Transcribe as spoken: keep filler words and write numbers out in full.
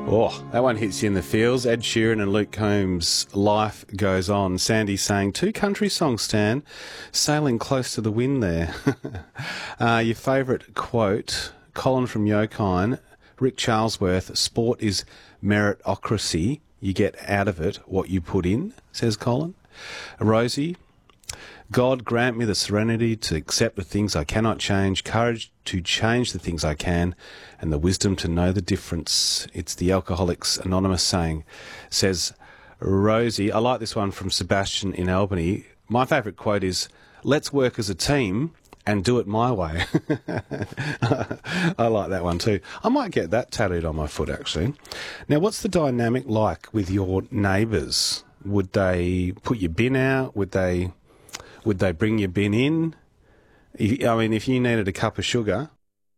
Oh, that one hits you in the feels. Ed Sheeran and Luke Combs' Life Goes On. Sandy saying, two country songs, Stan, sailing close to the wind there. uh, your favourite quote, Colin from Yokine, Rick Charlesworth, sport is meritocracy. You get out of it what you put in, says Colin. Rosie, God grant me the serenity to accept the things I cannot change, courage to change the things I can, and the wisdom to know the difference. It's the Alcoholics Anonymous saying, says Rosie. I like this one from Sebastian in Albany. My favourite quote is, let's work as a team and do it my way. I like that one too. I might get that tattooed on my foot, actually. Now, what's the dynamic like with your neighbours? Would they put your bin out? Would they... Would they bring your bin in? I mean, if you needed a cup of sugar,